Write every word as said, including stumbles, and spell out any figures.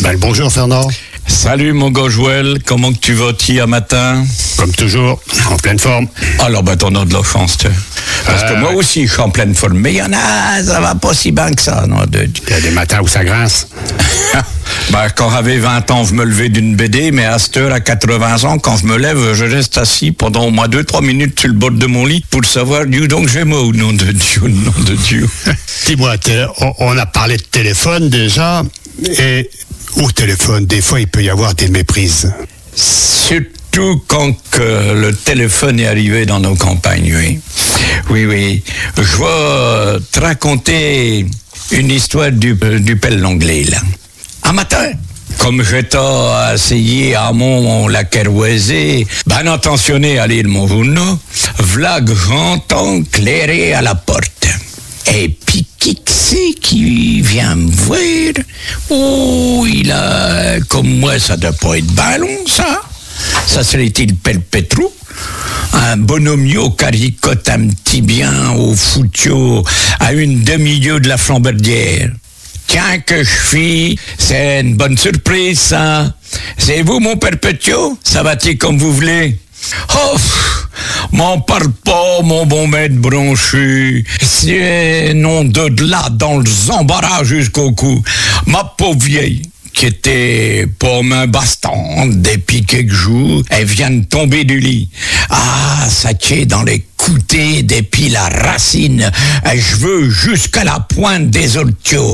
Ben, bonjour Fernand. Salut mon gars Joël, comment que tu vas hier matin? Comme toujours, en pleine forme. Alors ben t'en as de la chance, tu. Parce euh, que moi aussi je suis en pleine forme, mais il y en a, ça va pas si bien que ça, non? De... Il y a des matins où ça grince. Ben, quand j'avais vingt ans, je me levais d'une B D, mais à cette heure, à quatre-vingts ans, quand je me lève, je reste assis pendant au moins deux trois minutes sur le bord de mon lit pour savoir, Dieu, donc j'ai moi au nom de Dieu, au nom de Dieu. Dis-moi, on a parlé de téléphone déjà, et au téléphone, des fois, il peut y avoir des méprises. Surtout quand que le téléphone est arrivé dans nos campagnes, oui. Oui, oui. Je vais te raconter une histoire du, du pelle anglais, là. Un matin, comme j'étais assis à mon la Kerouaisé, ben intentionné à lire mon journal, v'là que j'entends clairer à la porte. Et puis, qui c'est qui vient me voir? Oh, il a... Comme moi, ça doit pas être ballon, ça. Ça serait-il Pelle Pétrou? Un bonhomio caricote un petit bien au foutio à une demi-lieue de la Flamberdière. Tiens que je suis, c'est une bonne surprise, ça. C'est vous, mon perpétuo? Ça va-t-il comme vous voulez? Oh, m'en parle pas, mon bon maître bronchu. C'est non de là dans le embarras jusqu'au cou. Ma pauvre vieille, qui était pour main bastante depuis quelques jours, elle vient de tomber du lit. Ah, ça tient dans les côtés depuis la racine, je veux jusqu'à la pointe des ortiaux.